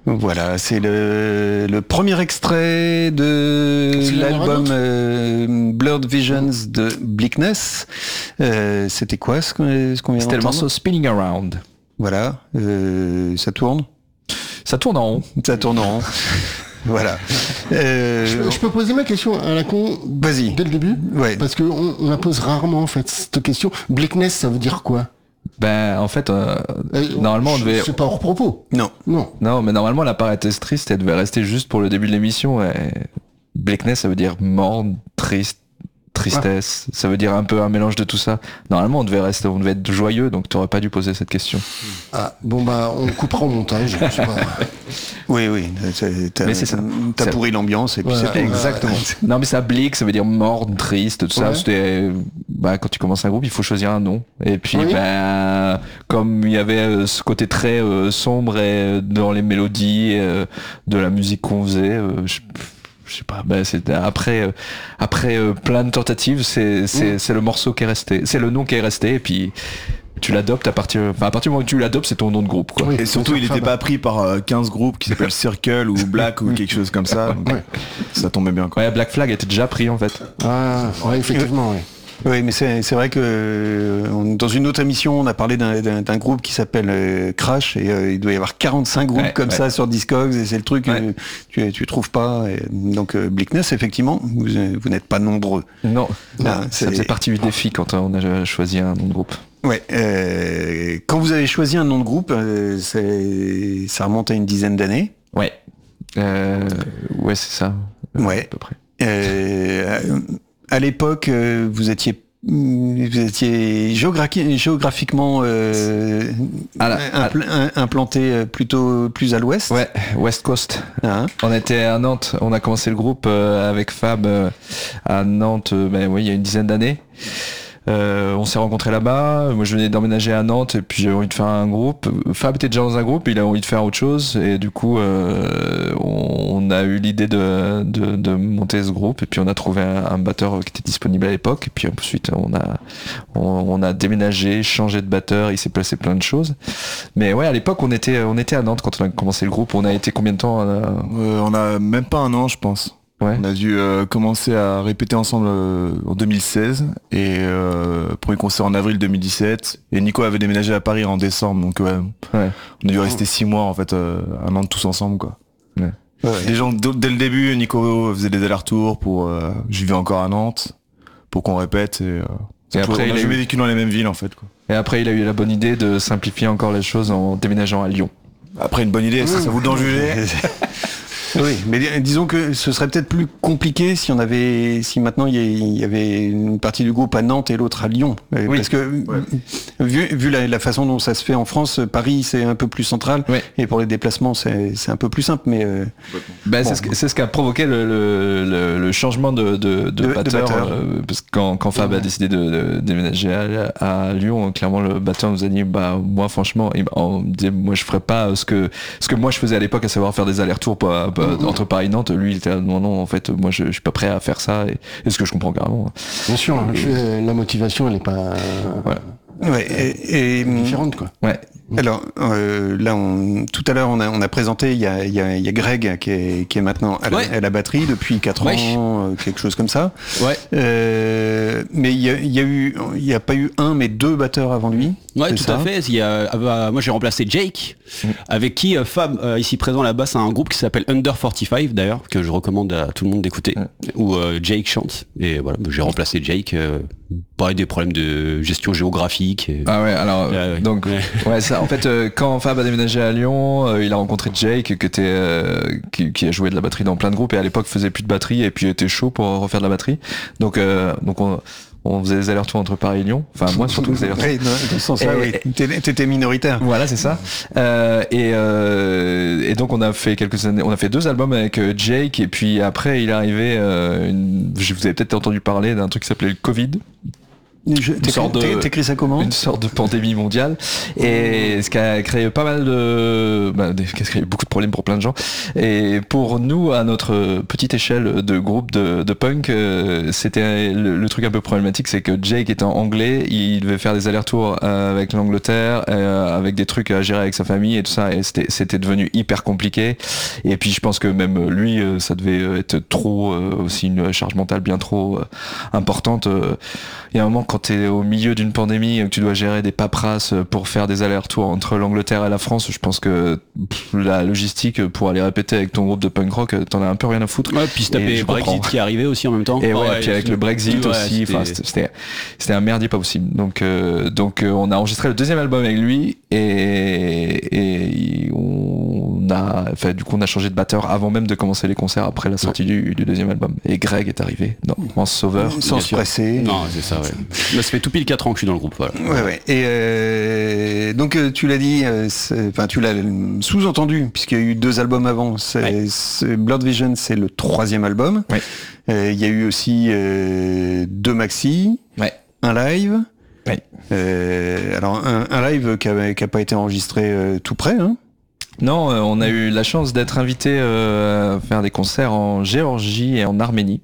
Voilà, c'est le premier extrait de l'album Blurred Visions de Bleakness. C'était quoi ce qu'on vient d'entendre ? C'était le morceau Spinning Around. Voilà, ça tourne ? Ça tourne en rond. Ça tourne en rond. Voilà. Je peux poser ma question à la con. Vas-y. Dès le début. Ouais. Parce que on la pose rarement en fait cette question. Bleakness, ça veut dire quoi ? En fait, normalement on devait. C'est pas hors propos. Non, mais normalement la parenthèse triste, elle devait rester juste pour le début de l'émission. Et Bleakness, ça veut dire mort, triste. Tristesse, ça veut dire un peu un mélange de tout ça. Normalement, on devait être joyeux, donc t'aurais pas dû poser cette question. Ah, bon bah, on coupera au montage. Je sais pas. Oui, Mais c'est ça. T'as pourri l'ambiance et puis c'est exactement. Non, mais ça bleak, ça veut dire mort, triste, tout ça. C'était, quand tu commences un groupe, il faut choisir un nom. Et puis, comme il y avait ce côté très sombre et dans les mélodies de la musique qu'on faisait, je sais pas, c'était après plein de tentatives, c'est le morceau qui est resté, c'est le nom qui est resté, et puis tu l'adoptes à partir du moment où tu l'adoptes, c'est ton nom de groupe, quoi. Oui, et surtout, il était pas pris par 15 groupes qui s'appellent Circle ou Black ou quelque chose comme ça. Donc, ça tombait bien, quoi. Ouais, Black Flag était déjà pris, en fait. Ah, ouais, effectivement, ouais. Oui, mais c'est vrai que dans une autre émission, on a parlé d'un groupe qui s'appelle Crash, et il doit y avoir 45 groupes comme ça sur Discogs, et c'est le truc que tu trouves pas. Et donc Bleakness, effectivement, vous n'êtes pas nombreux. Non, ça faisait partie du défi quand on a choisi un nom de groupe. Ouais, quand vous avez choisi un nom de groupe, ça remonte à une dizaine d'années. Ouais, c'est ça. Ouais, à peu près. À l'époque, vous étiez géographiquement implanté plutôt plus à l'ouest. Ouais, West Coast. On était à Nantes. On a commencé le groupe avec Fab à Nantes. Il y a une dizaine d'années. On s'est rencontrés là-bas. Moi, je venais d'emménager à Nantes et puis j'ai envie de faire un groupe. Fab était déjà dans un groupe, il a envie de faire autre chose et du coup, on a eu l'idée de monter ce groupe et puis on a trouvé un batteur qui était disponible à l'époque et puis ensuite on a déménagé, changé de batteur, il s'est passé plein de choses. Mais ouais, à l'époque, on était à Nantes quand on a commencé le groupe. On a été combien de temps on a même pas un an, je pense. Ouais. On a dû commencer à répéter ensemble en 2016 et premier concert en avril 2017 et Nico avait déménagé à Paris en décembre donc on a dû rester 6 mois en fait un an tous ensemble quoi. Ouais. Les gens dès le début Nico faisait des allers-retours pour je vivais encore à Nantes pour qu'on répète et après on a jamais vécu dans les mêmes villes en fait quoi. Et après il a eu la bonne idée de simplifier encore les choses en déménageant à Lyon. Après une bonne idée, ça vous d'en juger. Oui, mais disons que ce serait peut-être plus compliqué si maintenant il y avait une partie du groupe à Nantes et l'autre à Lyon. Oui. Parce que vu la façon dont ça se fait en France, Paris c'est un peu plus central et pour les déplacements c'est un peu plus simple. Mais c'est ce qui a provoqué le changement de batteur. Parce que quand Fab a décidé de déménager à Lyon, clairement le batteur nous a dit moi franchement, moi je ferais pas ce que moi je faisais à l'époque, à savoir faire des allers-retours entre Paris et Nantes. Lui il était non en fait moi je suis pas prêt à faire ça et ce que je comprends carrément. Bien sûr, la motivation elle est pas et différente quoi. Ouais. Alors là, tout à l'heure, on a présenté. Il y a Greg qui est maintenant à la batterie depuis 4 ans, quelque chose comme ça. Ouais. Mais il y a pas eu un, mais 2 batteurs avant lui. Ouais, tout à fait. Moi, j'ai remplacé Jake, avec qui Fab, ici présent là-bas, c'est un groupe qui s'appelle Under 45 d'ailleurs, que je recommande à tout le monde d'écouter, où Jake chante. Et voilà, j'ai remplacé Jake. Pareil, des problèmes de gestion géographique. Ah ouais, alors donc ça. En fait, quand Fab a déménagé à Lyon, il a rencontré Jake qui a joué de la batterie dans plein de groupes et à l'époque faisait plus de batterie et puis était chaud pour refaire de la batterie. Donc on faisait des allers-retours entre Paris et Lyon. Enfin, moi surtout des allers-retours. Oui, dans ce sens-là, oui. T'étais minoritaire. Voilà, c'est ça. Et donc on a fait quelques années, on a fait 2 albums avec Jake et puis après il est arrivé. Je vous avez peut-être entendu parler d'un truc qui s'appelait le Covid. T'écris ça comment ? Une sorte de pandémie mondiale, et ce qui a créé pas mal de, beaucoup de problèmes pour plein de gens. Et pour nous, à notre petite échelle de groupe de punk, c'était le truc un peu problématique, c'est que Jake étant anglais, il devait faire des allers-retours avec l'Angleterre, avec des trucs à gérer avec sa famille et tout ça, et c'était devenu hyper compliqué. Et puis je pense que même lui, ça devait être trop, aussi une charge mentale bien trop importante. Il y a un moment, quand t'es au milieu d'une pandémie, que tu dois gérer des paperasses pour faire des allers-retours entre l'Angleterre et la France, je pense que la logistique pour aller répéter avec ton groupe de punk rock, t'en as un peu rien à foutre. Ouais, puis tapé le Brexit qui arrivait aussi en même temps. Et puis avec le Brexit aussi, c'était un merdier pas possible. Donc on a enregistré le deuxième album avec lui, et on a changé de batteur avant même de commencer les concerts, après la sortie du deuxième album. Et Greg est arrivé en sauveur, sans se presser. Non, c'est ça. Ouais. Là, ça fait tout pile 4 ans que je suis dans le groupe. Voilà. Ouais. Et donc tu l'as dit, tu l'as sous-entendu, puisqu'il y a eu 2 albums avant. Blood Vision, c'est le 3e album. Ouais. Il y a eu aussi 2 maxi, un live. Ouais. Alors un live qui a pas été enregistré tout près, hein. Non, on a eu la chance d'être invité à faire des concerts en Géorgie et en Arménie.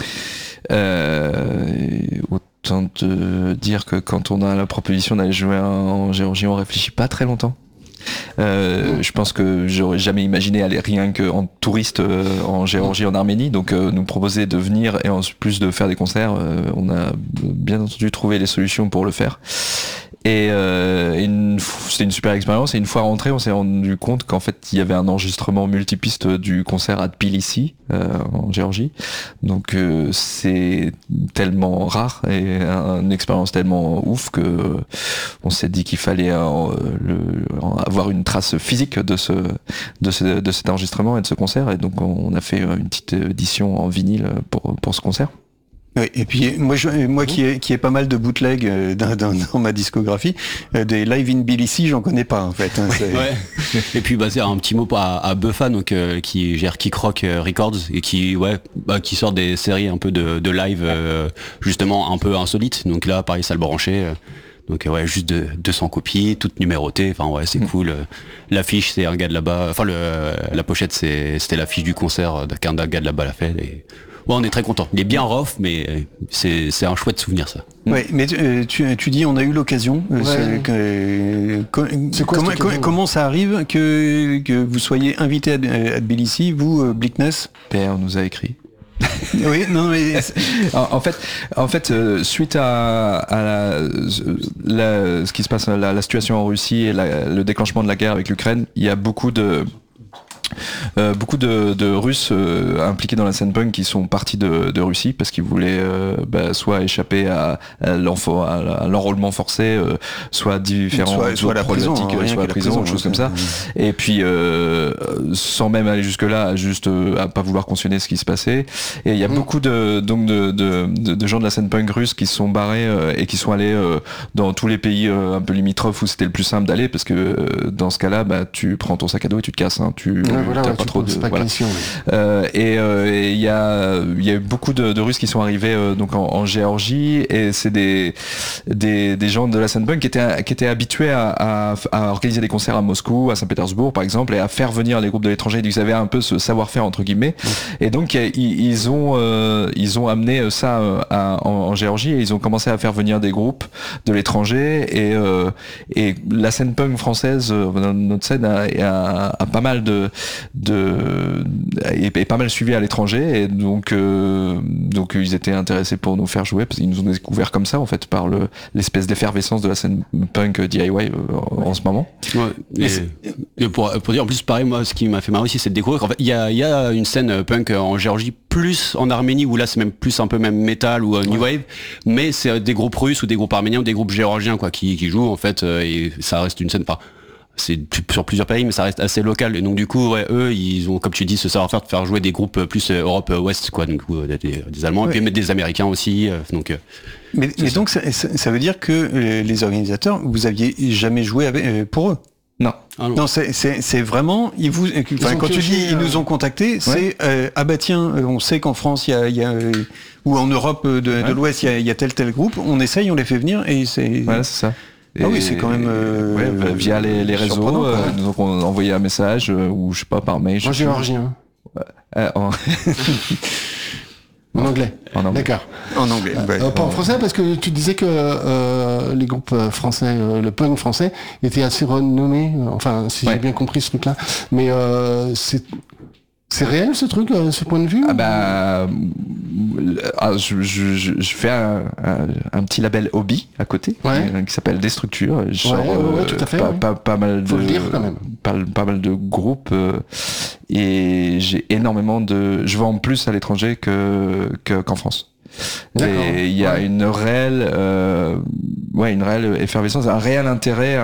Autant te dire que quand on a la proposition d'aller jouer en Géorgie, on réfléchit pas très longtemps. Je pense que j'aurais jamais imaginé aller rien qu'en touriste en Géorgie, en Arménie. Donc nous proposer de venir et en plus de faire des concerts, on a bien entendu trouvé les solutions pour le faire. Et c'était une super expérience. Et une fois rentré, on s'est rendu compte qu'en fait il y avait un enregistrement multipiste du concert à Tbilissi en Géorgie. Donc c'est tellement rare et une expérience tellement ouf que on s'est dit qu'il fallait avoir une trace physique de cet enregistrement et de ce concert. Et donc on a fait une petite édition en vinyle pour ce concert. Oui, et puis moi qui ai pas mal de bootlegs dans ma discographie, des live in Tbilissi, j'en connais pas en fait. Hein, ouais. Et puis c'est un petit mot à Buffa, donc qui gère Kick Rock Records et qui sort des séries un peu de live justement un peu insolites. Donc là, pareil, salle branchée. Donc juste 200 copies, toutes numérotées. Enfin c'est cool. L'affiche, c'est un gars de là-bas. Enfin la pochette, c'était l'affiche du concert qu'un gars de là-bas l'a fait. Et on est très content. Il est bien rough, mais c'est un chouette souvenir, ça. Oui, mais tu dis on a eu l'occasion. Comment ça arrive que vous soyez invité à Tbilissi, vous, Bleakness ? PR nous a écrit. Oui, non mais en fait, suite à ce qui se passe, la situation en Russie et le déclenchement de la guerre avec l'Ukraine, il y a beaucoup de Russes impliqués dans la scène punk qui sont partis de Russie parce qu'ils voulaient soit échapper à l'enrôlement forcé, soit différents soit la prison, soit la prison, choses comme ça. Et puis sans même aller jusque là, juste à pas vouloir cautionner ce qui se passait. Et il y a beaucoup de gens de la scène punk russe qui se sont barrés et qui sont allés dans tous les pays un peu limitrophes où c'était le plus simple d'aller, parce que dans ce cas-là, tu prends ton sac à dos et tu te casses. Hein, t'as pas trop de question. Et il y a eu beaucoup de Russes qui sont arrivés donc en Géorgie, et c'est des gens de la scène punk qui étaient habitués à organiser des concerts à Moscou, à Saint-Pétersbourg par exemple, et à faire venir les groupes de l'étranger. Ils avaient un peu ce savoir-faire entre guillemets, et donc ils ont amené ça en Géorgie, et ils ont commencé à faire venir des groupes de l'étranger, et la scène punk française, notre scène a pas mal est pas mal suivi à l'étranger, et donc ils étaient intéressés pour nous faire jouer, parce qu'ils nous ont découvert comme ça en fait, par l'espèce d'effervescence de la scène punk DIY en ce moment. Ouais, et pour dire en plus pareil, moi ce qui m'a fait marrer aussi, c'est de découvrir qu'en fait il y a une scène punk en Géorgie, plus en Arménie, où là c'est même plus un peu même metal ou new wave, mais c'est des groupes russes ou des groupes arméniens ou des groupes géorgiens qui jouent en fait, et ça reste une scène c'est sur plusieurs pays, mais ça reste assez local. Et donc du coup, eux, ils ont, comme tu dis, ce savoir-faire de faire jouer des groupes plus Europe Ouest, quoi. Donc des Allemands, et puis des Américains aussi. Mais donc ça veut dire que les organisateurs, vous aviez jamais joué pour eux? Non. Ah non, c'est vraiment, quand tu dis ils nous ont contactés, c'est bah tiens, on sait qu'en France il y a ou en Europe de l'Ouest il y a tel groupe, on essaye, on les fait venir et c'est. Voilà, c'est ça. Ah oui, c'est quand même via les réseaux, nous ont envoyé un message ou je sais pas par mail. Moi géorgien. En anglais. D'accord. En anglais. Pas en français, parce que tu disais que les groupes français, le punk français, était assez renommé. Enfin, si j'ai bien compris ce truc-là. Mais c'est réel ce truc, ce point de vue? Je fais un petit label hobby à côté qui s'appelle Destructure. Tout à fait. Pas mal de. Faut le dire quand même. Pas mal de groupes et j'ai énormément de. Je vends plus à l'étranger qu'en France. Et il y a une réelle effervescence, un réel intérêt,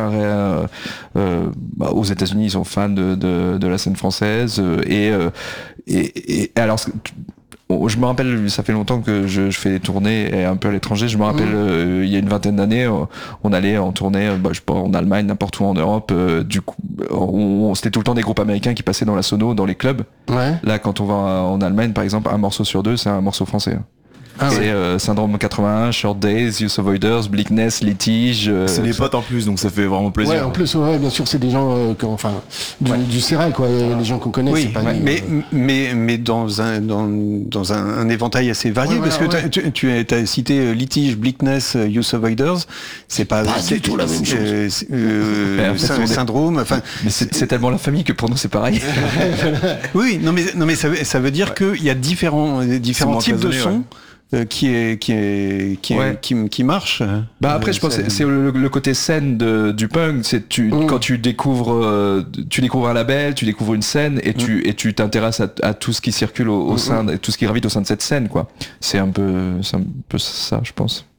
aux États-Unis ils sont fans de la scène française et alors je me rappelle, ça fait longtemps que je fais des tournées un peu à l'étranger. Je me rappelle, il y a une vingtaine d'années, on allait en tournée, je sais pas, en Allemagne, n'importe où en Europe. Du coup, c'était tout le temps des groupes américains qui passaient dans la sono, dans les clubs. Ouais. Là, quand on va en Allemagne, par exemple, un morceau sur deux, c'est un morceau français. C'est Syndrome 81, Short Days, Youth Avoiders, Bleakness, Litige. C'est des potes en plus, donc ça fait vraiment plaisir. Ouais, en plus, bien sûr, c'est des gens du Sérail, quoi, les gens qu'on connaît. Oui, mais dans un éventail assez varié, parce que tu as cité Litige, Bleakness, Youth Avoiders, c'est pas du tout la même chose. Syndrome, enfin. Mais c'est tellement la famille que pour nous c'est pareil. Oui, non mais ça veut dire qu'il y a différents types de sons. Qui marche. Après, je pense que c'est le côté scène du punk. C'est quand tu découvres un label, tu découvres une scène et tu t'intéresses à tout ce qui circule au sein, tout ce qui gravite au sein de cette scène, quoi. C'est un peu ça, je pense.